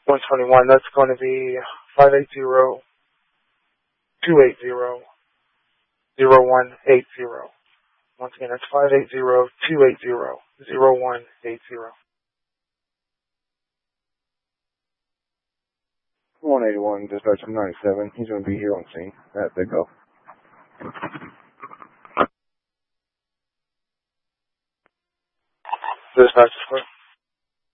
121. That's going to be 580-280-0180. Once again, that's 580-280-0180. 181, dispatch 97. He's going to be here on scene at the go. Dispatch,